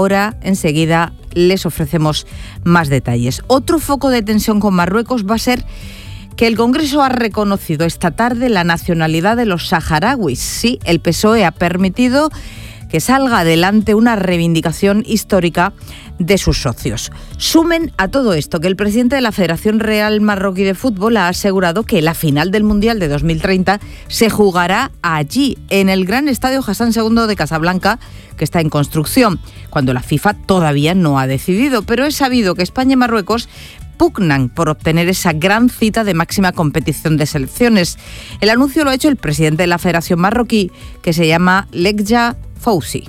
Ahora, enseguida, les ofrecemos más detalles. Otro foco de tensión con Marruecos va a ser que el Congreso ha reconocido esta tarde la nacionalidad de los saharauis. Sí, el PSOE ha permitido que salga adelante una reivindicación histórica de sus socios. Sumen a todo esto que el presidente de la Federación Real Marroquí de Fútbol ha asegurado que la final del Mundial de 2030 se jugará allí, en el gran estadio Hassan II de Casablanca, que está en construcción, cuando la FIFA todavía no ha decidido. Pero es sabido que España y Marruecos pugnan por obtener esa gran cita de máxima competición de selecciones. El anuncio lo ha hecho el presidente de la Federación Marroquí, que se llama Lekja Fouzi.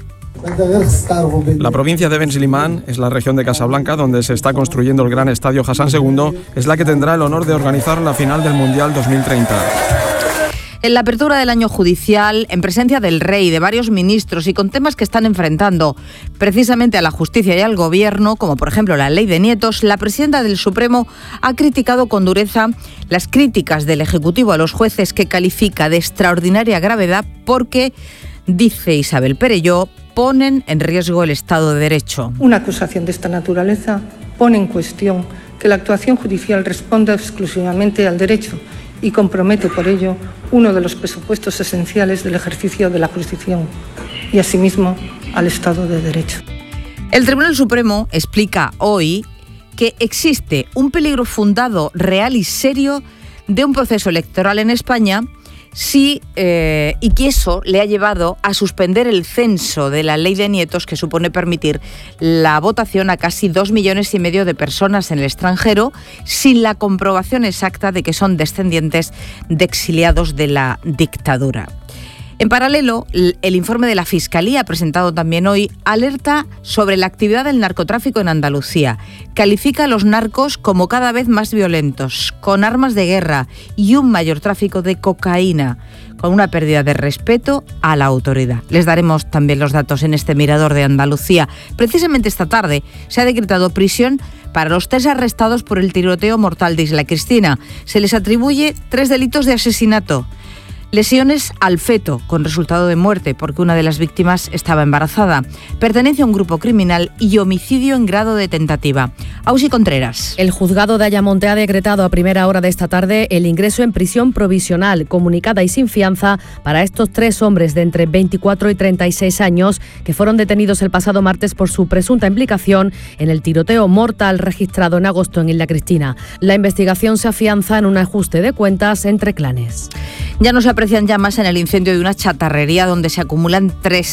La provincia de Ben Slimane es la región de Casablanca donde se está construyendo el gran estadio Hassan II, es la que tendrá el honor de organizar la final del Mundial 2030. En la apertura del año judicial, en presencia del rey, de varios ministros y con temas que están enfrentando precisamente a la justicia y al gobierno, como por ejemplo la ley de nietos, la presidenta del Supremo ha criticado con dureza las críticas del Ejecutivo a los jueces, que califica de extraordinaria gravedad porque, dice Isabel Perelló, ponen en riesgo el Estado de Derecho. Una acusación de esta naturaleza pone en cuestión que la actuación judicial responda exclusivamente al derecho y compromete por ello uno de los presupuestos esenciales del ejercicio de la jurisdicción y asimismo al Estado de Derecho. El Tribunal Supremo explica hoy que existe un peligro fundado, real y serio de un proceso electoral en España y que eso le ha llevado a suspender el censo de la ley de nietos, que supone permitir la votación a casi 2,5 millones de personas en el extranjero sin la comprobación exacta de que son descendientes de exiliados de la dictadura. En paralelo, el informe de la Fiscalía, presentado también hoy, alerta sobre la actividad del narcotráfico en Andalucía. Califica a los narcos como cada vez más violentos, con armas de guerra y un mayor tráfico de cocaína, con una pérdida de respeto a la autoridad. Les daremos también los datos en este Mirador de Andalucía. Precisamente esta tarde se ha decretado prisión para los 3 arrestados por el tiroteo mortal de Isla Cristina. Se les atribuye 3 delitos de asesinato. Lesiones al feto con resultado de muerte porque una de las víctimas estaba embarazada, pertenencia a un grupo criminal y homicidio en grado de tentativa. Ausi Contreras. El juzgado de Ayamonte ha decretado a primera hora de esta tarde el ingreso en prisión provisional, comunicada y sin fianza para estos 3 hombres de entre 24 y 36 años que fueron detenidos el pasado martes por su presunta implicación en el tiroteo mortal registrado en agosto en Isla Cristina. La investigación se afianza en un ajuste de cuentas entre clanes. Ya no se aprecian llamas en el incendio de una chatarrería donde se acumulan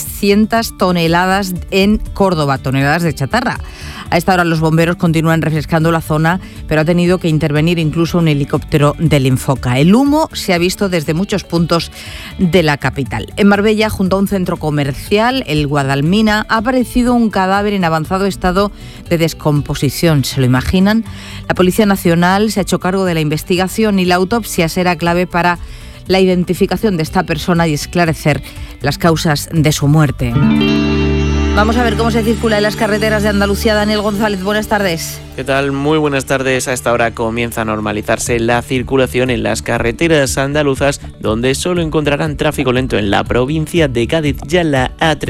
300 toneladas en Córdoba, toneladas de chatarra. A esta hora los bomberos continúan refrescando la zona, pero ha tenido que intervenir incluso un helicóptero del Infoca. El humo se ha visto desde muchos puntos de la capital. En Marbella, junto a un centro comercial, el Guadalmina, ha aparecido un cadáver en avanzado estado de descomposición. ¿Se lo imaginan? La Policía Nacional se ha hecho cargo de la investigación y la autopsia será clave para la identificación de esta persona y esclarecer las causas de su muerte. Vamos a ver cómo se circula en las carreteras de Andalucía. Daniel González, buenas tardes. ¿Qué tal? Muy buenas tardes. A esta hora comienza a normalizarse la circulación en las carreteras andaluzas, donde solo encontrarán tráfico lento en la provincia de Cádiz, ya la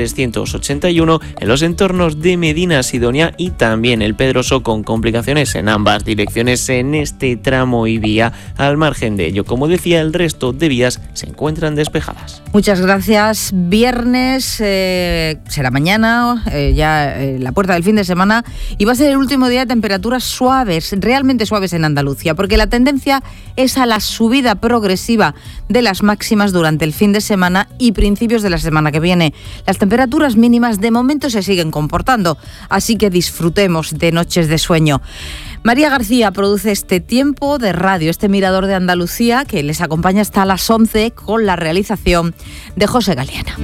A381, en los entornos de Medina Sidonia y también el Pedroso, con complicaciones en ambas direcciones en este tramo y vía. Al margen de ello, como decía, el resto de vías se encuentran despejadas. Muchas gracias. Viernes será mañana, la puerta del fin de semana, y va a ser el último día de temperaturas suaves, realmente suaves en Andalucía, porque la tendencia es a la subida progresiva de las máximas durante el fin de semana y principios de la semana que viene. Las temperaturas mínimas de momento se siguen comportando, así que disfrutemos de noches de sueño. María García produce este tiempo de radio, este Mirador de Andalucía, que les acompaña hasta las 11 con la realización de José Galeana.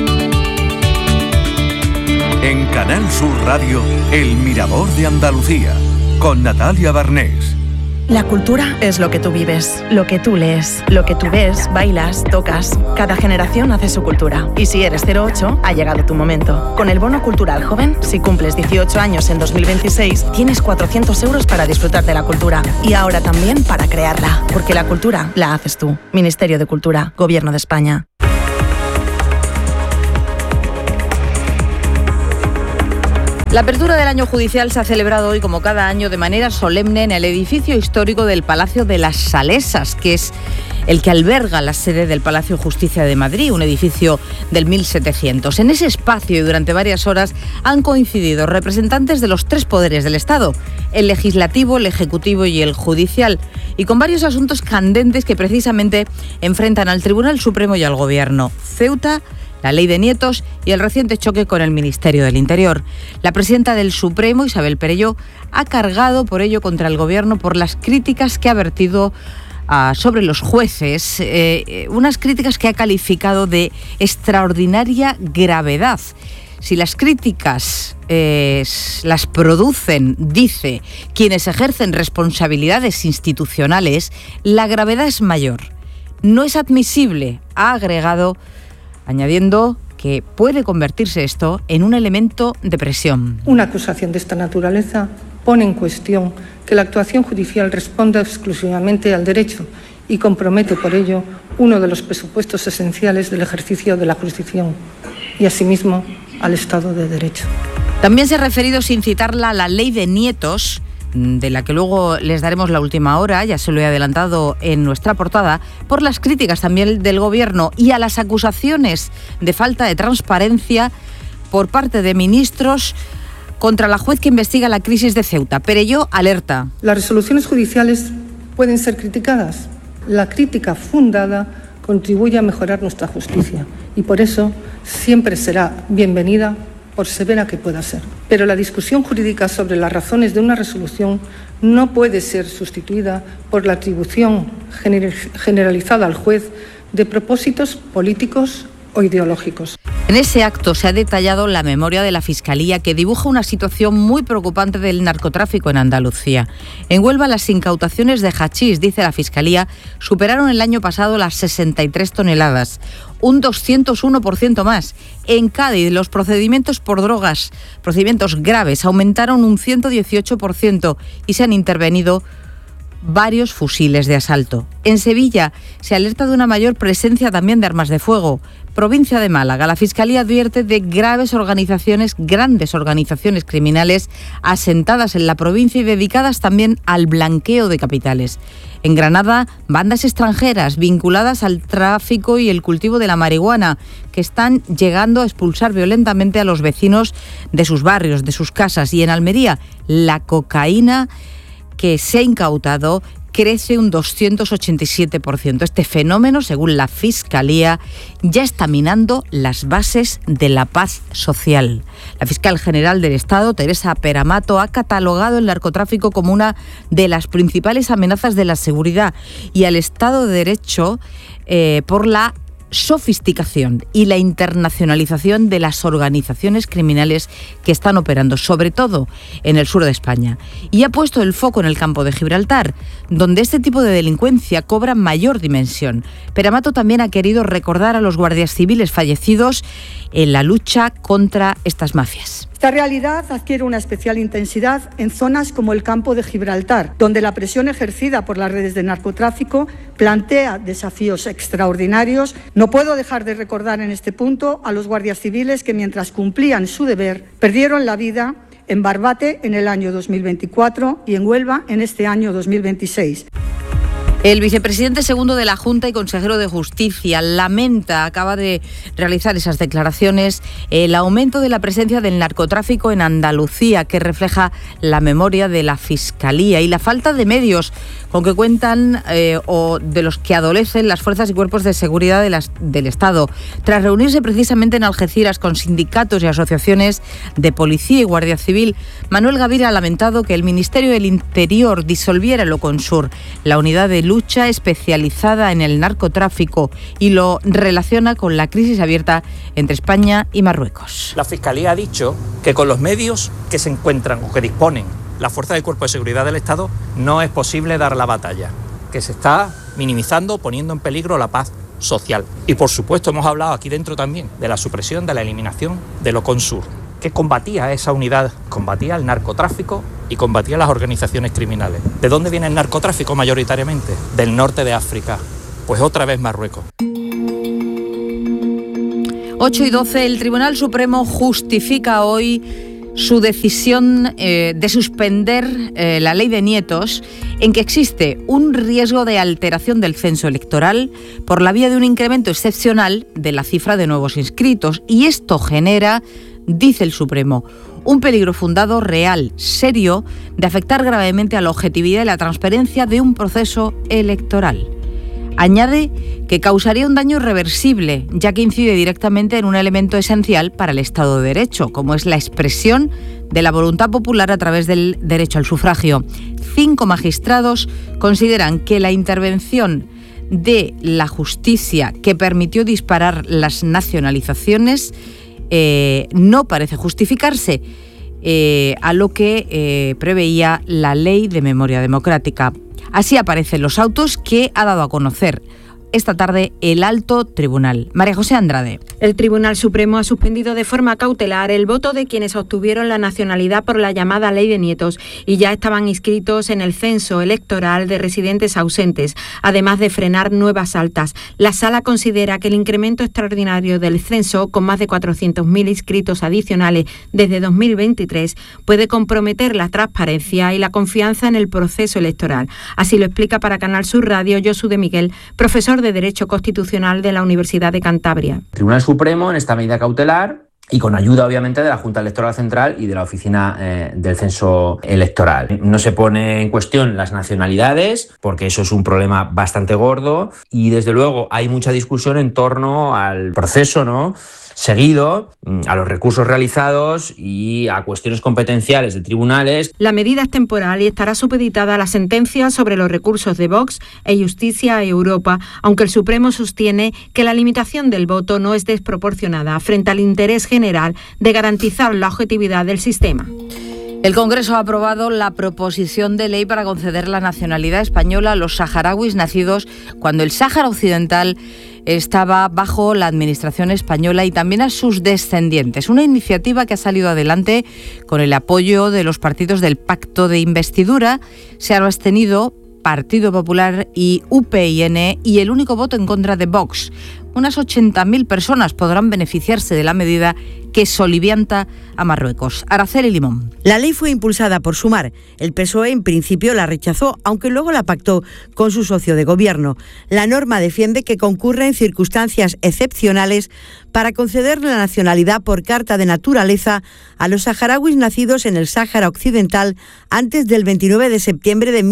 En Canal Sur Radio, El Mirador de Andalucía, con Natalia Barnés. La cultura es lo que tú vives, lo que tú lees, lo que tú ves, bailas, tocas. Cada generación hace su cultura. Y si eres 08, ha llegado tu momento. Con el Bono Cultural Joven, si cumples 18 años en 2026, tienes 400 euros para disfrutar de la cultura. Y ahora también para crearla. Porque la cultura la haces tú. Ministerio de Cultura, Gobierno de España. La apertura del año judicial se ha celebrado hoy, como cada año, de manera solemne en el edificio histórico del Palacio de las Salesas, que es el que alberga la sede del Palacio de Justicia de Madrid, un edificio del 1700. En ese espacio y durante varias horas han coincidido representantes de los tres poderes del Estado, el legislativo, el ejecutivo y el judicial, y con varios asuntos candentes que precisamente enfrentan al Tribunal Supremo y al Gobierno. Ceuta, la ley de nietos y el reciente choque con el Ministerio del Interior. La presidenta del Supremo, Isabel Perelló, ha cargado por ello contra el Gobierno por las críticas que ha vertido sobre los jueces, unas críticas que ha calificado de extraordinaria gravedad. Si las críticas las producen, dice, quienes ejercen responsabilidades institucionales, la gravedad es mayor. No es admisible, ha agregado, añadiendo que puede convertirse esto en un elemento de presión. Una acusación de esta naturaleza pone en cuestión que la actuación judicial responda exclusivamente al derecho y compromete por ello uno de los presupuestos esenciales del ejercicio de la jurisdicción y, asimismo, al Estado de Derecho. También se ha referido, sin citarla, a la ley de nietos, de la que luego les daremos la última hora, ya se lo he adelantado en nuestra portada, por las críticas también del Gobierno y a las acusaciones de falta de transparencia por parte de ministros contra la juez que investiga la crisis de Ceuta. Perelló alerta. Las resoluciones judiciales pueden ser criticadas. La crítica fundada contribuye a mejorar nuestra justicia y por eso siempre será bienvenida, por severa que pueda ser. Pero la discusión jurídica sobre las razones de una resolución no puede ser sustituida por la atribución generalizada al juez de propósitos políticos o ideológicos. En ese acto se ha detallado la memoria de la Fiscalía, que dibuja una situación muy preocupante del narcotráfico en Andalucía. En Huelva, las incautaciones de hachís, dice la Fiscalía, superaron el año pasado las 63 toneladas, un 201% más. En Cádiz, los procedimientos por drogas, procedimientos graves, aumentaron un 118% y se han intervenido varios fusiles de asalto. En Sevilla se alerta de una mayor presencia también de armas de fuego. Provincia de Málaga, la Fiscalía advierte de grandes organizaciones criminales asentadas en la provincia y dedicadas también al blanqueo de capitales. En Granada, bandas extranjeras vinculadas al tráfico y el cultivo de la marihuana, que están llegando a expulsar violentamente a los vecinos de sus barrios, de sus casas. Y en Almería, la cocaína que se ha incautado crece un 287%. Este fenómeno, según la Fiscalía, ya está minando las bases de la paz social. La fiscal general del Estado, Teresa Peramato, ha catalogado el narcotráfico como una de las principales amenazas de la seguridad y al Estado de Derecho por la sofisticación y la internacionalización de las organizaciones criminales que están operando, sobre todo en el sur de España. Y ha puesto el foco en el campo de Gibraltar, donde este tipo de delincuencia cobra mayor dimensión. Peramato también ha querido recordar a los guardias civiles fallecidos en la lucha contra estas mafias. Esta realidad adquiere una especial intensidad en zonas como el campo de Gibraltar, donde la presión ejercida por las redes de narcotráfico plantea desafíos extraordinarios. No puedo dejar de recordar en este punto a los guardias civiles que, mientras cumplían su deber, perdieron la vida en Barbate en el año 2024 y en Huelva en este año 2026. El vicepresidente segundo de la Junta y consejero de Justicia acaba de realizar esas declaraciones, el aumento de la presencia del narcotráfico en Andalucía, que refleja la memoria de la Fiscalía y la falta de medios con que cuentan o de los que adolecen las fuerzas y cuerpos de seguridad del Estado. Tras reunirse precisamente en Algeciras con sindicatos y asociaciones de policía y guardia civil, Manuel Gavira ha lamentado que el Ministerio del Interior disolviera el Oconsur, la unidad de lucha especializada en el narcotráfico, y lo relaciona con la crisis abierta entre España y Marruecos. La Fiscalía ha dicho que con los medios que se encuentran o que disponen la Fuerza del Cuerpo de Seguridad del Estado no es posible dar la batalla, que se está minimizando, poniendo en peligro la paz social. Y por supuesto hemos hablado aquí dentro también de la supresión, de la eliminación del Oconsur, que combatía esa unidad, combatía el narcotráfico y combatía las organizaciones criminales. ¿De dónde viene el narcotráfico mayoritariamente? Del norte de África. Pues otra vez Marruecos. 8:12, el Tribunal Supremo justifica hoy su decisión de suspender la ley de nietos, en que existe un riesgo de alteración del censo electoral por la vía de un incremento excepcional de la cifra de nuevos inscritos. Y esto genera, dice el Supremo, un peligro fundado, real, serio, de afectar gravemente a la objetividad y la transparencia de un proceso electoral. Añade que causaría un daño irreversible, ya que incide directamente en un elemento esencial para el Estado de Derecho, como es la expresión de la voluntad popular a través del derecho al sufragio. 5 magistrados consideran que la intervención de la justicia que permitió disparar las nacionalizaciones no parece justificarse a lo que preveía la Ley de Memoria Democrática. Así aparecen los autos que ha dado a conocer esta tarde el Alto Tribunal. María José Andrade. El Tribunal Supremo ha suspendido de forma cautelar el voto de quienes obtuvieron la nacionalidad por la llamada Ley de Nietos y ya estaban inscritos en el censo electoral de residentes ausentes, además de frenar nuevas altas. La Sala considera que el incremento extraordinario del censo, con más de 400.000 inscritos adicionales desde 2023, puede comprometer la transparencia y la confianza en el proceso electoral. Así lo explica para Canal Sur Radio Josu de Miguel, profesor de Derecho Constitucional de la Universidad de Cantabria. El Tribunal Supremo, en esta medida cautelar, y con ayuda obviamente de la Junta Electoral Central y de la Oficina del Censo Electoral. No se pone en cuestión las nacionalidades, porque eso es un problema bastante gordo, y desde luego hay mucha discusión en torno al proceso, ¿no?, seguido, a los recursos realizados y a cuestiones competenciales de tribunales. La medida es temporal y estará supeditada a la sentencia sobre los recursos de Vox e Justicia Europa, aunque el Supremo sostiene que la limitación del voto no es desproporcionada frente al interés general de garantizar la objetividad del sistema. El Congreso ha aprobado la proposición de ley para conceder la nacionalidad española a los saharauis nacidos cuando el Sáhara Occidental estaba bajo la administración española y también a sus descendientes. Una iniciativa que ha salido adelante con el apoyo de los partidos del Pacto de Investidura. Se han abstenido Partido Popular y UPyN y el único voto en contra de Vox. Unas 80.000 personas podrán beneficiarse de la medida que solivianta a Marruecos. Araceli Limón. La ley fue impulsada por Sumar. El PSOE en principio la rechazó, aunque luego la pactó con su socio de gobierno. La norma defiende que concurre en circunstancias excepcionales para conceder la nacionalidad por carta de naturaleza a los saharauis nacidos en el Sáhara Occidental antes del 29 de septiembre de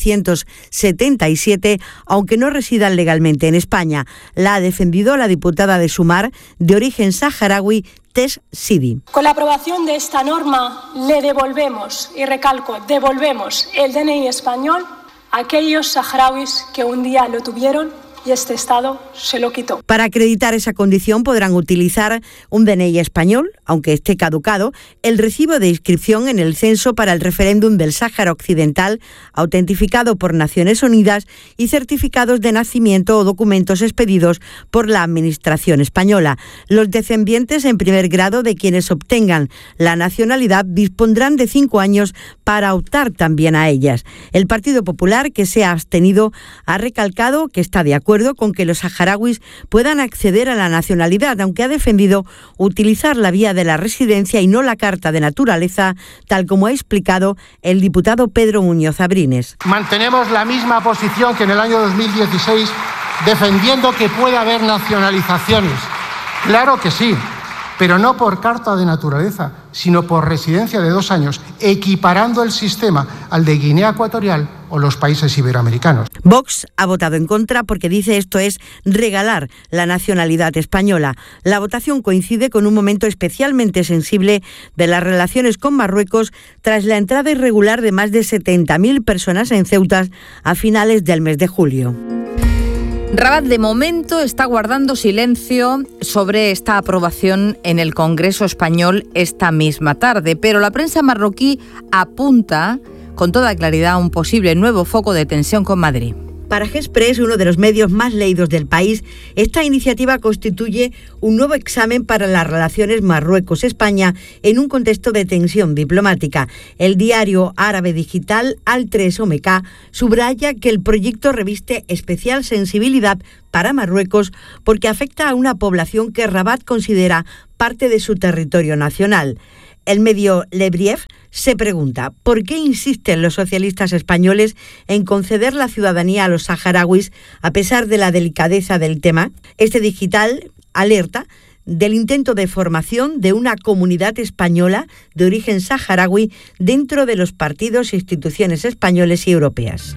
1977, aunque no residan legalmente en España. La ha defendido la diputada de Sumar, de origen saharaui, Tess Sidi. Con la aprobación de esta norma le devolvemos, y recalco, devolvemos el DNI español a aquellos saharauis que un día lo tuvieron y este Estado se lo quitó. Para acreditar esa condición podrán utilizar un DNI español, aunque esté caducado, el recibo de inscripción en el censo para el referéndum del Sáhara Occidental, autentificado por Naciones Unidas, y certificados de nacimiento o documentos expedidos por la Administración española. Los descendientes en primer grado de quienes obtengan la nacionalidad dispondrán de 5 años para optar también a ellas. El Partido Popular, que se ha abstenido, ha recalcado que está de acuerdo con que los saharauis puedan acceder a la nacionalidad, aunque ha defendido utilizar la vía de la residencia y no la carta de naturaleza, tal como ha explicado el diputado Pedro Muñoz Abrines. Mantenemos la misma posición que en el año 2016, defendiendo que puede haber nacionalizaciones. Claro que sí, pero no por carta de naturaleza, sino por residencia de 2 años, equiparando el sistema al de Guinea Ecuatorial o los países iberoamericanos. Vox ha votado en contra porque dice esto es regalar la nacionalidad española. La votación coincide con un momento especialmente sensible de las relaciones con Marruecos tras la entrada irregular de más de 70.000 personas en Ceuta a finales del mes de julio. Rabat, de momento, está guardando silencio sobre esta aprobación en el Congreso español esta misma tarde, pero la prensa marroquí apunta con toda claridad a un posible nuevo foco de tensión con Madrid. Para Express, uno de los medios más leídos del país, esta iniciativa constituye un nuevo examen para las relaciones Marruecos-España en un contexto de tensión diplomática. El diario árabe digital Al-3OMK subraya que el proyecto reviste especial sensibilidad para Marruecos porque afecta a una población que Rabat considera parte de su territorio nacional. El medio Le Brief se pregunta ¿por qué insisten los socialistas españoles en conceder la ciudadanía a los saharauis a pesar de la delicadeza del tema? Este digital alerta del intento de formación de una comunidad española de origen saharaui dentro de los partidos e instituciones españoles y europeas.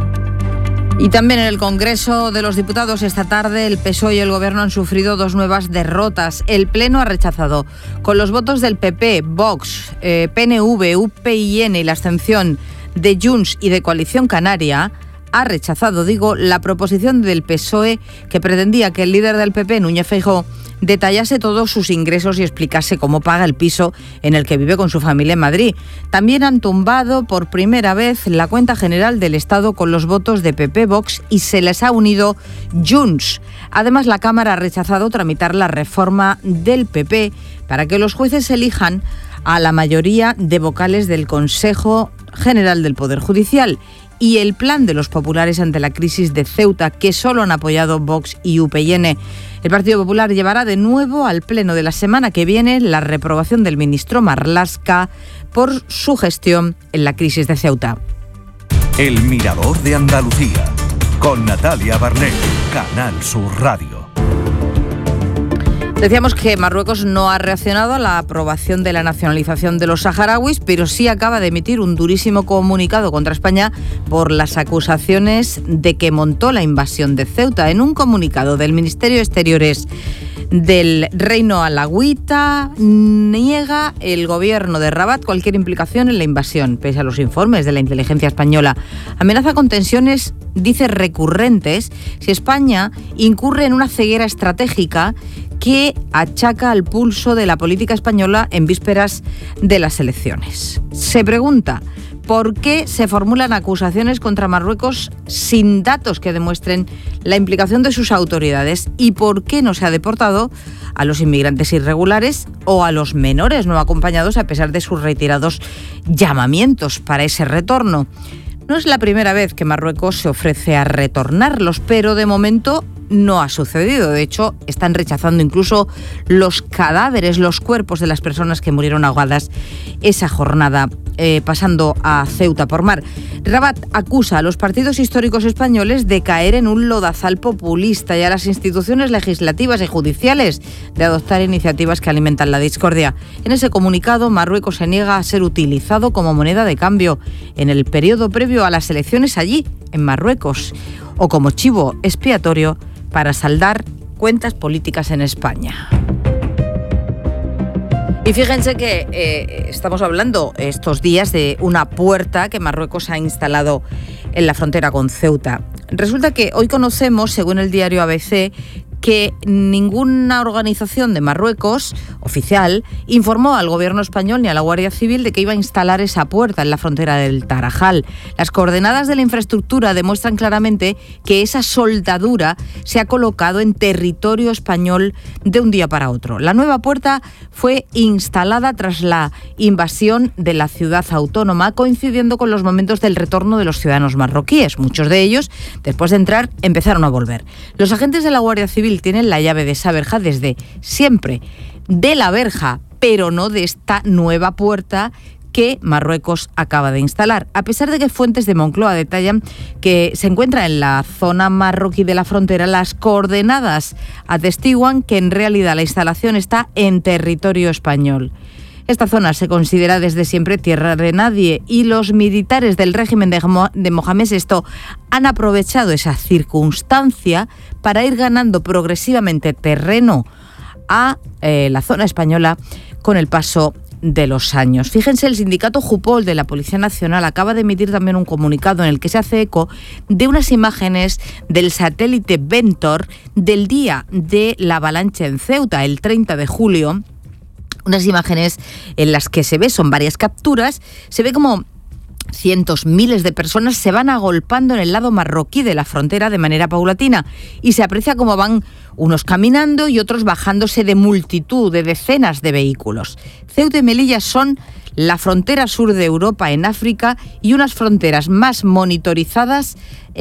Y también en el Congreso de los Diputados esta tarde el PSOE y el Gobierno han sufrido dos nuevas derrotas. El Pleno ha rechazado, con los votos del PP, Vox, PNV, UPyN y la abstención de Junts y de Coalición Canaria, ha rechazado, la proposición del PSOE que pretendía que el líder del PP, Núñez Feijóo, detallase todos sus ingresos y explicase cómo paga el piso en el que vive con su familia en Madrid. También han tumbado por primera vez la cuenta general del Estado con los votos de PP, Vox y se les ha unido Junts. Además, la Cámara ha rechazado tramitar la reforma del PP para que los jueces elijan a la mayoría de vocales del Consejo General del Poder Judicial y el plan de los populares ante la crisis de Ceuta, que solo han apoyado Vox y UPyN. El Partido Popular llevará de nuevo al Pleno de la semana que viene la reprobación del ministro Marlaska por su gestión en la crisis de Ceuta. El Mirador de Andalucía, con Natalia Barnés, Canal Sur Radio. Decíamos que Marruecos no ha reaccionado a la aprobación de la nacionalización de los saharauis, pero sí acaba de emitir un durísimo comunicado contra España por las acusaciones de que montó la invasión de Ceuta. En un comunicado del Ministerio de Exteriores del Reino Alauita, niega el gobierno de Rabat cualquier implicación en la invasión, pese a los informes de la inteligencia española. Amenaza con tensiones, dice, recurrentes si España incurre en una ceguera estratégica que achaca al pulso de la política española en vísperas de las elecciones. Se pregunta por qué se formulan acusaciones contra Marruecos sin datos que demuestren la implicación de sus autoridades y por qué no se ha deportado a los inmigrantes irregulares o a los menores no acompañados a pesar de sus reiterados llamamientos para ese retorno. No es la primera vez que Marruecos se ofrece a retornarlos, pero de momento no ha sucedido. De hecho, están rechazando incluso los cadáveres, los cuerpos de las personas que murieron ahogadas esa jornada pasando a Ceuta por mar. Rabat acusa a los partidos históricos españoles de caer en un lodazal populista y a las instituciones legislativas y judiciales de adoptar iniciativas que alimentan la discordia. En ese comunicado, Marruecos se niega a ser utilizado como moneda de cambio en el periodo previo a las elecciones allí, en Marruecos, o como chivo expiatorio para saldar cuentas políticas en España. Y fíjense que estamos hablando estos días de una puerta que Marruecos ha instalado en la frontera con Ceuta. Resulta que hoy conocemos, según el diario ABC, que ninguna organización de Marruecos oficial informó al gobierno español ni a la Guardia Civil de que iba a instalar esa puerta en la frontera del Tarajal. Las coordenadas de la infraestructura demuestran claramente que esa soldadura se ha colocado en territorio español de un día para otro. La nueva puerta fue instalada tras la invasión de la ciudad autónoma, coincidiendo con los momentos del retorno de los ciudadanos marroquíes. Muchos de ellos, después de entrar, empezaron a volver. Los agentes de la Guardia Civil tienen la llave de esa verja desde siempre, de la verja, pero no de esta nueva puerta que Marruecos acaba de instalar. A pesar de que fuentes de Moncloa detallan que se encuentra en la zona marroquí de la frontera, las coordenadas atestiguan que en realidad la instalación está en territorio español. Esta zona se considera desde siempre tierra de nadie y los militares del régimen de Mohamed VI han aprovechado esa circunstancia para ir ganando progresivamente terreno a la zona española con el paso de los años. Fíjense, el sindicato Jupol de la Policía Nacional acaba de emitir también un comunicado en el que se hace eco de unas imágenes del satélite Ventor del día de la avalancha en Ceuta, el 30 de julio. Unas imágenes en las que se ve, son varias capturas, se ve como cientos, miles de personas se van agolpando en el lado marroquí de la frontera de manera paulatina y se aprecia cómo van unos caminando y otros bajándose de multitud, de decenas de vehículos. Ceuta y Melilla son la frontera sur de Europa en África y unas fronteras más monitorizadas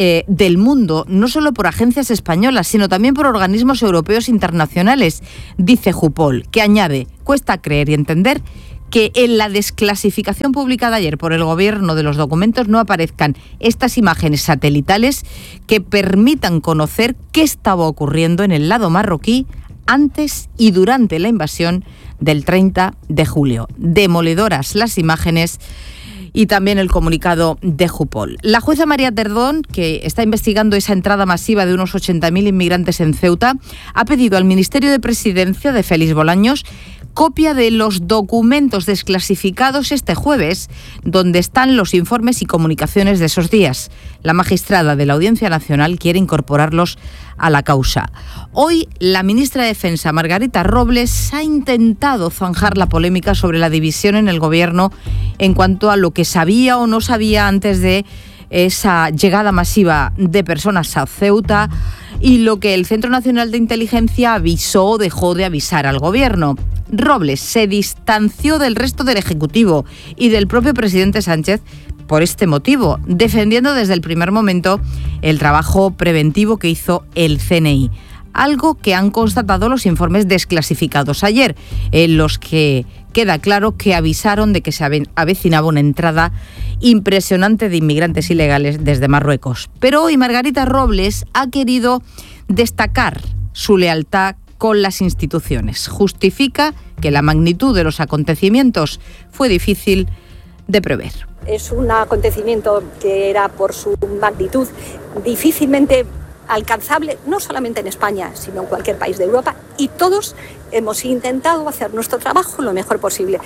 del mundo, no solo por agencias españolas, sino también por organismos europeos internacionales, dice Jupol, que añade, cuesta creer y entender que en la desclasificación publicada ayer por el Gobierno de los documentos no aparezcan estas imágenes satelitales que permitan conocer qué estaba ocurriendo en el lado marroquí antes y durante la invasión del 30 de julio. Demoledoras las imágenes y también el comunicado de Jupol. La jueza María Terdón, que está investigando esa entrada masiva de unos 80.000 inmigrantes en Ceuta, ha pedido al Ministerio de Presidencia de Félix Bolaños copia de los documentos desclasificados este jueves, donde están los informes y comunicaciones de esos días. La magistrada de la Audiencia Nacional quiere incorporarlos a la causa. Hoy, la ministra de Defensa, Margarita Robles, ha intentado zanjar la polémica sobre la división en el Gobierno en cuanto a lo que sabía o no sabía antes de esa llegada masiva de personas a Ceuta y lo que el Centro Nacional de Inteligencia avisó o dejó de avisar al Gobierno. Robles se distanció del resto del Ejecutivo y del propio presidente Sánchez por este motivo, defendiendo desde el primer momento el trabajo preventivo que hizo el CNI. Algo que han constatado los informes desclasificados ayer, en los que queda claro que avisaron de que se avecinaba una entrada impresionante de inmigrantes ilegales desde Marruecos. Pero hoy Margarita Robles ha querido destacar su lealtad con las instituciones. Justifica que la magnitud de los acontecimientos fue difícil de prever. Es un acontecimiento que era por su magnitud difícilmente alcanzable, no solamente en España, sino en cualquier país de Europa, y todos hemos intentado hacer nuestro trabajo lo mejor posible.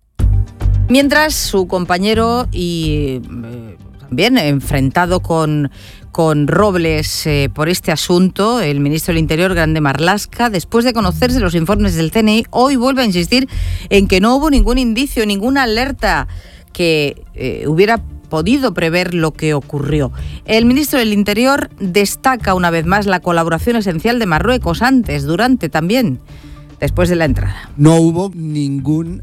Mientras su compañero y también enfrentado con Robles por este asunto, el ministro del Interior, Grande Marlaska, después de conocerse los informes del CNI, hoy vuelve a insistir en que no hubo ningún indicio, ninguna alerta que hubiera podido prever lo que ocurrió. El ministro del Interior destaca una vez más la colaboración esencial de Marruecos antes, durante también, después de la entrada. No hubo ninguna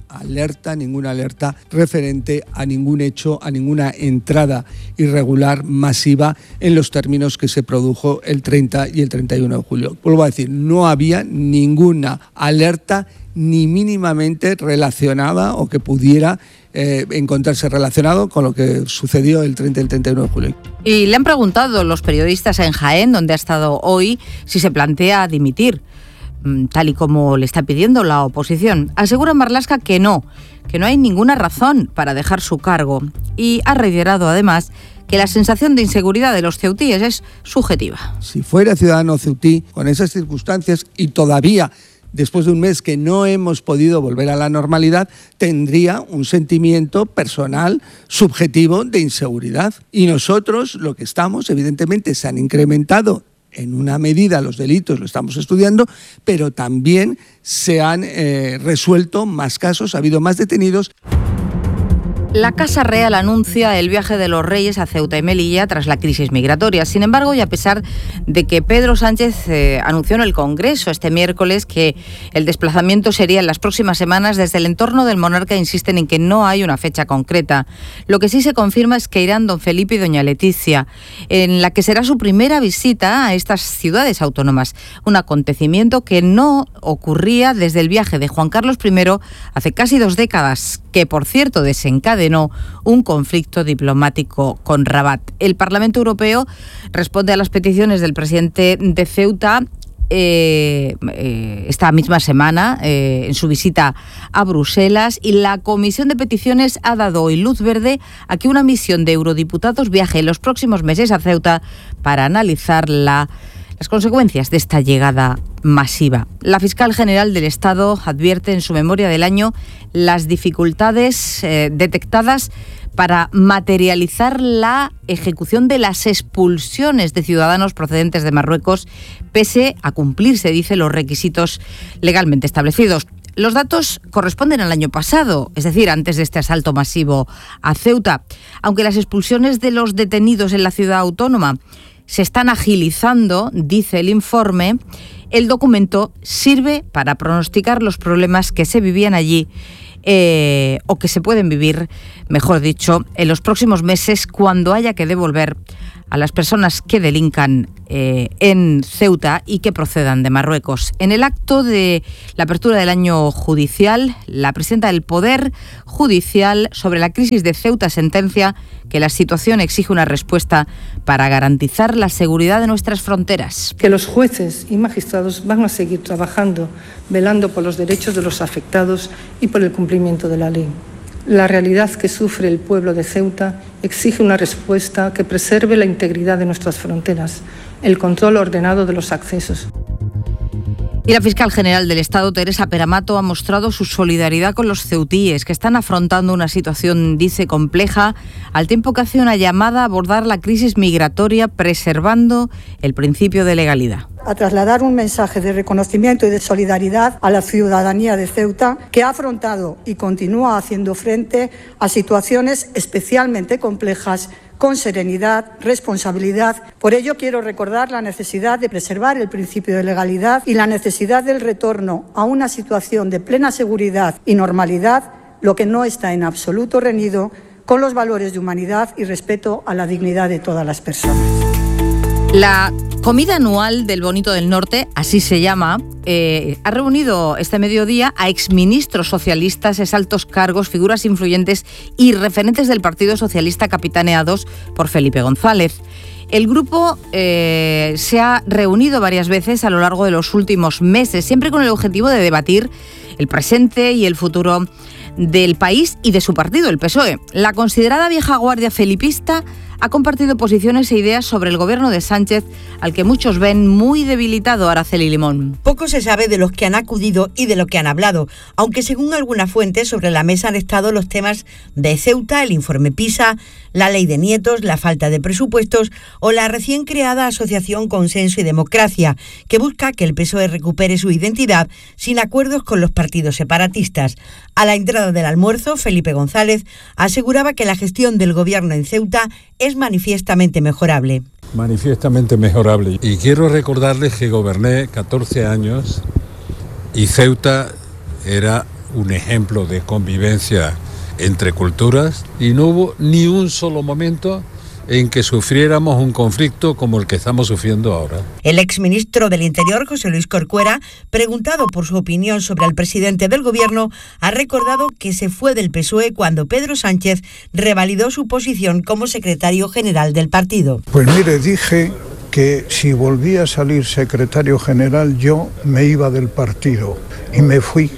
alerta referente a ningún hecho, a ninguna entrada irregular masiva en los términos que se produjo el 30 y el 31 de julio. Vuelvo a decir, no había ninguna alerta ni mínimamente relacionada o que pudiera encontrarse relacionado con lo que sucedió el 30 y el 31 de julio. Y le han preguntado los periodistas en Jaén, donde ha estado hoy, si se plantea dimitir, tal y como le está pidiendo la oposición. Asegura Marlaska que no hay ninguna razón para dejar su cargo. Y ha reiterado además que la sensación de inseguridad de los ceutíes es subjetiva. Si fuera ciudadano ceutí, con esas circunstancias y todavía después de un mes que no hemos podido volver a la normalidad, tendría un sentimiento personal, subjetivo de inseguridad. Y nosotros lo que estamos, evidentemente, se han incrementado en una medida los delitos, lo estamos estudiando, pero también se han resuelto más casos, ha habido más detenidos. La Casa Real anuncia el viaje de los Reyes a Ceuta y Melilla tras la crisis migratoria. Sin embargo, y a pesar de que Pedro Sánchez anunció en el Congreso este miércoles que el desplazamiento sería en las próximas semanas, desde el entorno del monarca insisten en que no hay una fecha concreta. Lo que sí se confirma es que irán don Felipe y doña Leticia, en la que será su primera visita a estas ciudades autónomas. Un acontecimiento que no ocurría desde el viaje de Juan Carlos I hace casi 2 décadas, que por cierto desencadenó un conflicto diplomático con Rabat. El Parlamento Europeo responde a las peticiones del presidente de Ceuta esta misma semana en su visita a Bruselas, y la Comisión de Peticiones ha dado hoy luz verde a que una misión de eurodiputados viaje en los próximos meses a Ceuta para analizar las consecuencias de esta llegada masiva. La fiscal general del Estado advierte en su memoria del año las dificultades detectadas para materializar la ejecución de las expulsiones de ciudadanos procedentes de Marruecos, pese a cumplirse, dice, los requisitos legalmente establecidos. Los datos corresponden al año pasado, es decir, antes de este asalto masivo a Ceuta. Aunque las expulsiones de los detenidos en la ciudad autónoma se están agilizando, dice el informe, el documento sirve para pronosticar los problemas que se vivían allí o que se pueden vivir, mejor dicho, en los próximos meses cuando haya que devolver a las personas que delincan en Ceuta y que procedan de Marruecos. En el acto de la apertura del año judicial, la presidenta del Poder Judicial sobre la crisis de Ceuta sentencia que la situación exige una respuesta para garantizar la seguridad de nuestras fronteras. Que los jueces y magistrados van a seguir trabajando, velando por los derechos de los afectados y por el cumplimiento de la ley. La realidad que sufre el pueblo de Ceuta exige una respuesta que preserve la integridad de nuestras fronteras, el control ordenado de los accesos. Y la fiscal general del Estado, Teresa Peramato, ha mostrado su solidaridad con los ceutíes, que están afrontando una situación, dice, compleja, al tiempo que hace una llamada a abordar la crisis migratoria preservando el principio de legalidad. A trasladar un mensaje de reconocimiento y de solidaridad a la ciudadanía de Ceuta, que ha afrontado y continúa haciendo frente a situaciones especialmente complejas con serenidad, responsabilidad. Por ello quiero recordar la necesidad de preservar el principio de legalidad y la necesidad del retorno a una situación de plena seguridad y normalidad, lo que no está en absoluto reñido con los valores de humanidad y respeto a la dignidad de todas las personas. La comida anual del Bonito del Norte, así se llama, ha reunido este mediodía a exministros socialistas, exaltos cargos, figuras influyentes y referentes del Partido Socialista capitaneados por Felipe González. El grupo se ha reunido varias veces a lo largo de los últimos meses, siempre con el objetivo de debatir el presente y el futuro del país y de su partido, el PSOE. La considerada vieja guardia felipista ha compartido posiciones e ideas sobre el gobierno de Sánchez, al que muchos ven muy debilitado. Araceli Limón. Poco se sabe de los que han acudido y de lo que han hablado, aunque según algunas fuentes sobre la mesa han estado los temas de Ceuta, el informe PISA, la ley de nietos, la falta de presupuestos o la recién creada Asociación Consenso y Democracia, que busca que el PSOE recupere su identidad sin acuerdos con los partidos separatistas. A la entrada del almuerzo, Felipe González aseguraba que la gestión del gobierno en Ceuta es manifiestamente mejorable. Manifiestamente mejorable. Y quiero recordarles que goberné 14 años y Ceuta era un ejemplo de convivencia entre culturas y no hubo ni un solo momento en que sufriéramos un conflicto como el que estamos sufriendo ahora. El exministro del Interior, José Luis Corcuera, preguntado por su opinión sobre el presidente del Gobierno, ha recordado que se fue del PSOE cuando Pedro Sánchez revalidó su posición como secretario general del partido. Pues mire, dije que si volvía a salir secretario general yo me iba del partido y me fui.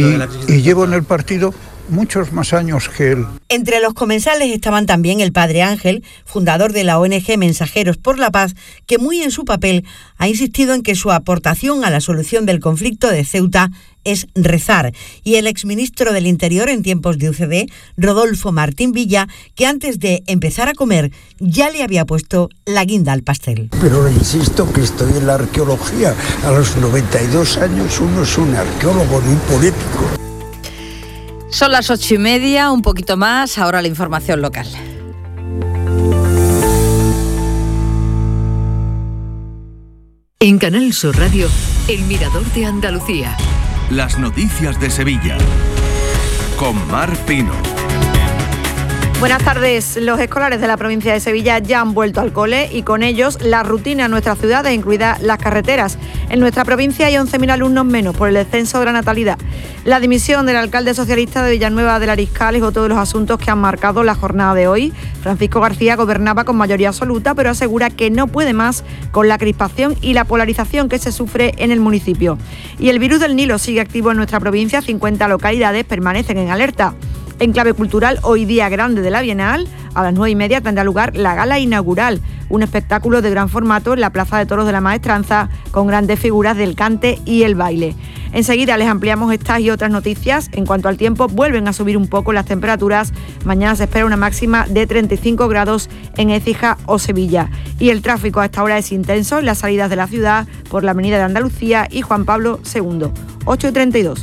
Y llevo en el partido muchos más años que él. Entre los comensales estaban también el padre Ángel, fundador de la ONG Mensajeros por la Paz, que muy en su papel ha insistido en que su aportación a la solución del conflicto de Ceuta es rezar, y el exministro del Interior en tiempos de UCD, Rodolfo Martín Villa, que antes de empezar a comer ya le había puesto la guinda al pastel. Pero insisto que estoy en la arqueología. A los 92 años uno es un arqueólogo, no un político. Son las 8:30, un poquito más, ahora la información local. En Canal Sur Radio, El Mirador de Andalucía. Las noticias de Sevilla, con Mar Pino. Buenas tardes. Los escolares de la provincia de Sevilla ya han vuelto al cole y con ellos la rutina en nuestras ciudades, incluidas las carreteras. En nuestra provincia hay 11.000 alumnos menos por el descenso de la natalidad. La dimisión del alcalde socialista de Villanueva del Ariscal es otro de los asuntos que han marcado la jornada de hoy. Francisco García gobernaba con mayoría absoluta, pero asegura que no puede más con la crispación y la polarización que se sufre en el municipio. Y el virus del Nilo sigue activo en nuestra provincia, 50 localidades permanecen en alerta. En clave cultural, hoy día grande de la Bienal, a las 9:30 tendrá lugar la gala inaugural, un espectáculo de gran formato en la Plaza de Toros de la Maestranza, con grandes figuras del cante y el baile. Enseguida les ampliamos estas y otras noticias. En cuanto al tiempo, vuelven a subir un poco las temperaturas. Mañana se espera una máxima de 35 grados en Écija o Sevilla. Y el tráfico a esta hora es intenso en las salidas de la ciudad por la Avenida de Andalucía y Juan Pablo II. 8:32.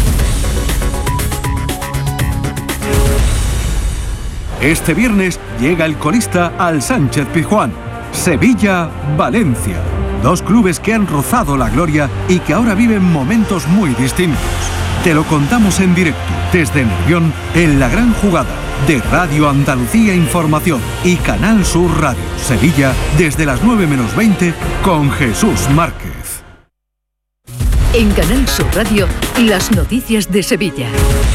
Este viernes llega el colista al Sánchez Pizjuán. Sevilla-Valencia. Dos clubes que han rozado la gloria y que ahora viven momentos muy distintos. Te lo contamos en directo desde Nervión en La Gran Jugada. de Radio Andalucía Información y Canal Sur Radio Sevilla desde las 9 menos 20 con Jesús Márquez. En Canal Sur Radio, las noticias de Sevilla.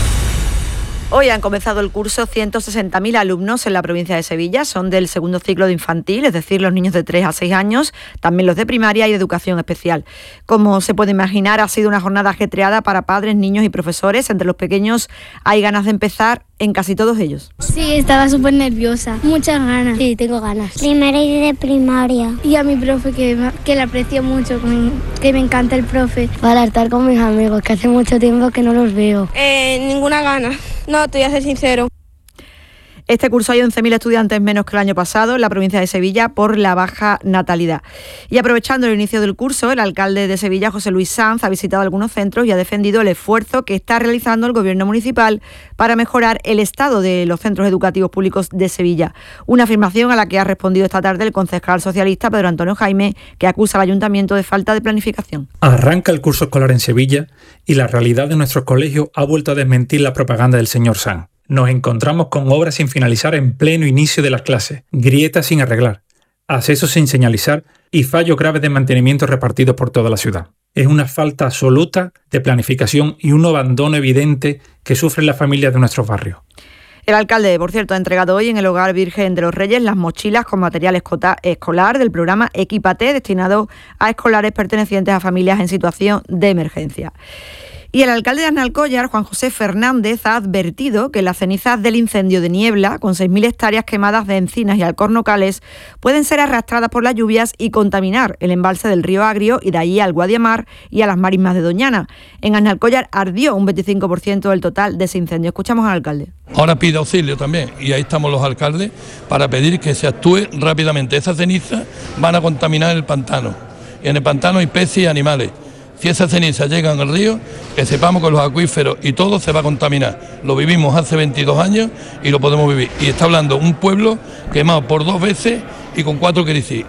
Hoy han comenzado el curso 160.000 alumnos en la provincia de Sevilla. Son del segundo ciclo de infantil, es decir, los niños de 3 a 6 años, también los de primaria y de educación especial. Como se puede imaginar, ha sido una jornada ajetreada para padres, niños y profesores. Entre los pequeños hay ganas de empezar en casi todos ellos. Sí, estaba súper nerviosa, muchas ganas. Sí, tengo ganas. Primera y de primaria. Y a mi profe, que le aprecio mucho, que me encanta el profe. Para estar con mis amigos, que hace mucho tiempo que no los veo. Ninguna gana, no, te voy a ser sincero. Este curso hay 11.000 estudiantes menos que el año pasado en la provincia de Sevilla por la baja natalidad. Y aprovechando el inicio del curso, el alcalde de Sevilla, José Luis Sanz, ha visitado algunos centros y ha defendido el esfuerzo que está realizando el gobierno municipal para mejorar el estado de los centros educativos públicos de Sevilla. Una afirmación a la que ha respondido esta tarde el concejal socialista Pedro Antonio Jaime, que acusa al ayuntamiento de falta de planificación. Arranca el curso escolar en Sevilla y la realidad de nuestros colegios ha vuelto a desmentir la propaganda del señor Sanz. Nos encontramos con obras sin finalizar en pleno inicio de las clases, grietas sin arreglar, accesos sin señalizar y fallos graves de mantenimiento repartidos por toda la ciudad. Es una falta absoluta de planificación y un abandono evidente que sufren las familias de nuestros barrios. El alcalde, por cierto, ha entregado hoy en el Hogar Virgen de los Reyes las mochilas con material escolar del programa Equípate, destinado a escolares pertenecientes a familias en situación de emergencia. Y el alcalde de Aznalcóllar, Juan José Fernández, ha advertido que las cenizas del incendio de Niebla, con 6.000 hectáreas quemadas de encinas y alcornocales, pueden ser arrastradas por las lluvias y contaminar el embalse del río Agrio y de allí al Guadiamar y a las marismas de Doñana. En Aznalcóllar ardió un 25% del total de ese incendio. Escuchamos al alcalde. Ahora pide auxilio también y ahí estamos los alcaldes para pedir que se actúe rápidamente. Esas cenizas van a contaminar el pantano y en el pantano hay peces y animales. Si esas cenizas llegan al río, que sepamos que los acuíferos y todo se va a contaminar. Lo vivimos hace 22 años y lo podemos vivir. Y está hablando un pueblo quemado por 2 veces y con 4 crisis.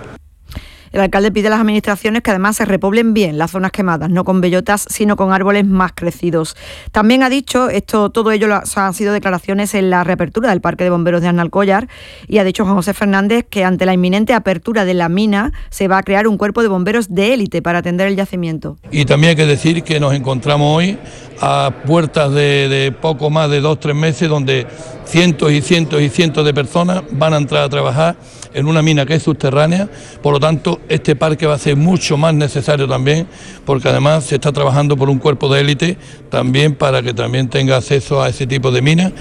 El alcalde pide a las administraciones que además se repoblen bien las zonas quemadas, no con bellotas, sino con árboles más crecidos. También ha dicho, todo ello han sido declaraciones en la reapertura del Parque de Bomberos de Aznalcóllar, y ha dicho Juan José Fernández que ante la inminente apertura de la mina se va a crear un cuerpo de bomberos de élite para atender el yacimiento. Y también hay que decir que nos encontramos hoy a puertas de poco más de 2-3 meses donde cientos y cientos y cientos de personas van a entrar a trabajar en una mina que es subterránea. Por lo tanto, este parque va a ser mucho más necesario también, porque además se está trabajando por un cuerpo de élite también para que también tenga acceso a ese tipo de minas.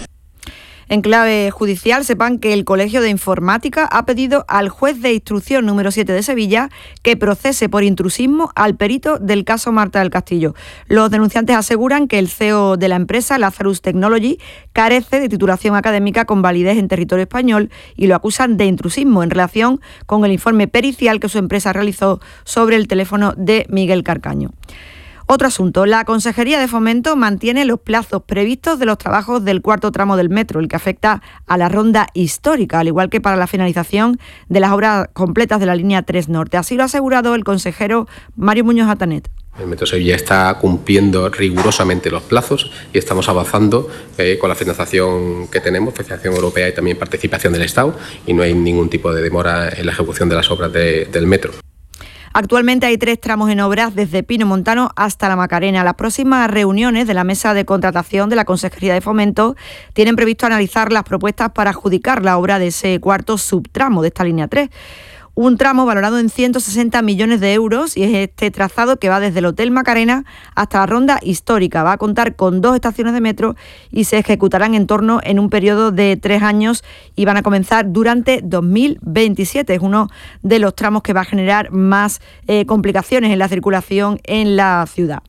En clave judicial, sepan que el Colegio de Informática ha pedido al juez de instrucción número 7 de Sevilla que procese por intrusismo al perito del caso Marta del Castillo. Los denunciantes aseguran que el CEO de la empresa, Lazarus Technology, carece de titulación académica con validez en territorio español y lo acusan de intrusismo en relación con el informe pericial que su empresa realizó sobre el teléfono de Miguel Carcaño. Otro asunto, la Consejería de Fomento mantiene los plazos previstos de los trabajos del cuarto tramo del metro, el que afecta a la ronda histórica, al igual que para la finalización de las obras completas de la línea 3 Norte. Así lo ha asegurado el consejero Mario Muñoz Atanet. El Metro Sevilla está cumpliendo rigurosamente los plazos y estamos avanzando con la financiación que tenemos, financiación europea y también participación del Estado, y no hay ningún tipo de demora en la ejecución de las obras del metro. Actualmente hay 3 tramos en obras desde Pino Montano hasta La Macarena. Las próximas reuniones de la mesa de contratación de la Consejería de Fomento tienen previsto analizar las propuestas para adjudicar la obra de ese cuarto subtramo de esta línea 3. Un tramo valorado en 160 millones de euros y es este trazado que va desde el Hotel Macarena hasta la ronda histórica. Va a contar con 2 estaciones de metro y se ejecutarán en un periodo de 3 años y van a comenzar durante 2027. Es uno de los tramos que va a generar más complicaciones en la circulación en la ciudad.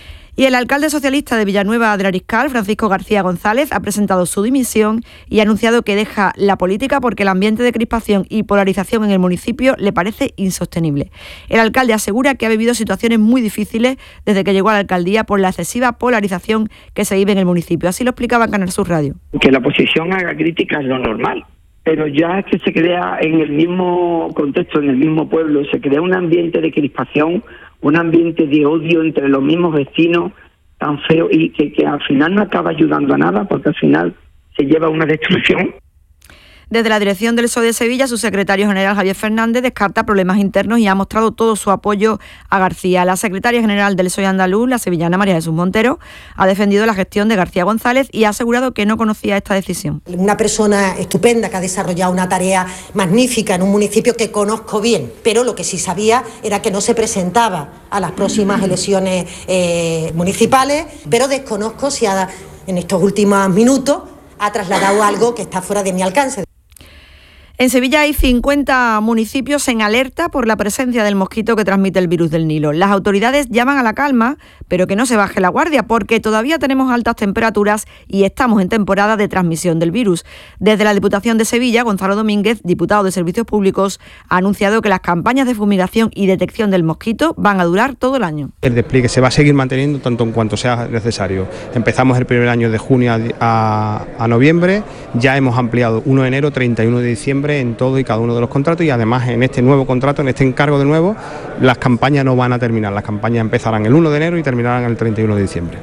Y el alcalde socialista de Villanueva del Ariscal, Francisco García González, ha presentado su dimisión y ha anunciado que deja la política porque el ambiente de crispación y polarización en el municipio le parece insostenible. El alcalde asegura que ha vivido situaciones muy difíciles desde que llegó a la alcaldía por la excesiva polarización que se vive en el municipio. Así lo explicaba en Canal Sur Radio. Que la oposición haga crítica es lo normal, pero ya es que se crea en el mismo contexto, en el mismo pueblo, se crea un ambiente de crispación, un ambiente de odio entre los mismos vecinos tan feo y que al final no acaba ayudando a nada, porque al final se lleva una destrucción. Desde la dirección del PSOE de Sevilla, su secretario general Javier Fernández descarta problemas internos y ha mostrado todo su apoyo a García. La secretaria general del PSOE andaluz, la sevillana María Jesús Montero, ha defendido la gestión de García González y ha asegurado que no conocía esta decisión. Una persona estupenda que ha desarrollado una tarea magnífica en un municipio que conozco bien, pero lo que sí sabía era que no se presentaba a las próximas elecciones municipales, pero desconozco si en estos últimos minutos ha trasladado algo que está fuera de mi alcance. En Sevilla hay 50 municipios en alerta por la presencia del mosquito que transmite el virus del Nilo. Las autoridades llaman a la calma, pero que no se baje la guardia porque todavía tenemos altas temperaturas y estamos en temporada de transmisión del virus. Desde la Diputación de Sevilla, Gonzalo Domínguez, diputado de Servicios Públicos, ha anunciado que las campañas de fumigación y detección del mosquito van a durar todo el año. El despliegue se va a seguir manteniendo tanto en cuanto sea necesario. Empezamos el primer año de junio a noviembre, ya hemos ampliado 1 de enero, 31 de diciembre en todo y cada uno de los contratos y además en este nuevo contrato, en este encargo de nuevo, las campañas no van a terminar, las campañas empezarán el 1 de enero y terminarán el 31 de diciembre.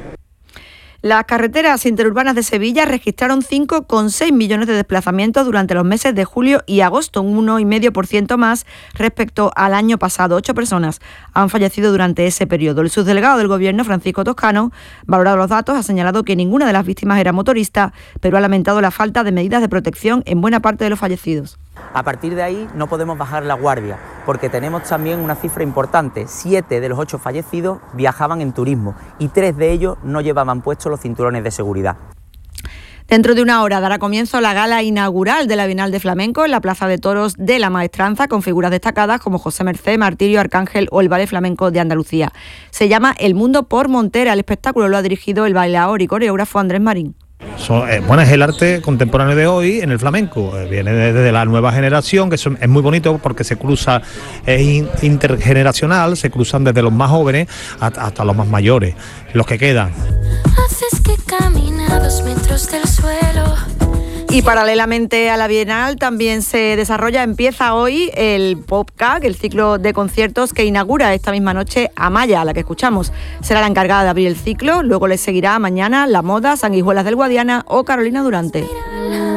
Las carreteras interurbanas de Sevilla registraron 5,6 millones de desplazamientos durante los meses de julio y agosto, un 1,5% más respecto al año pasado. 8 personas han fallecido durante ese periodo. El subdelegado del Gobierno, Francisco Toscano, valorado los datos, ha señalado que ninguna de las víctimas era motorista, pero ha lamentado la falta de medidas de protección en buena parte de los fallecidos. A partir de ahí no podemos bajar la guardia, porque tenemos también una cifra importante. 7 de los 8 fallecidos viajaban en turismo y 3 de ellos no llevaban puestos los cinturones de seguridad. Dentro de una hora dará comienzo la gala inaugural de la Bienal de Flamenco en la Plaza de Toros de la Maestranza, con figuras destacadas como José Mercé, Martirio, Arcángel o el Ballet Flamenco de Andalucía. Se llama El Mundo por Montera. El espectáculo lo ha dirigido el bailaor y coreógrafo Andrés Marín. Bueno, es el arte contemporáneo de hoy en el flamenco, viene desde la nueva generación, que es muy bonito porque se cruza, es intergeneracional, se cruzan desde los más jóvenes hasta los más mayores, los que quedan. Haces que camina 2 metros del suelo. Y paralelamente a la Bienal también empieza hoy el PopCAC, el ciclo de conciertos que inaugura esta misma noche Amaya, la que escuchamos. Será la encargada de abrir el ciclo, luego le seguirá mañana La Moda, Sanguijuelas del Guadiana o Carolina Durante.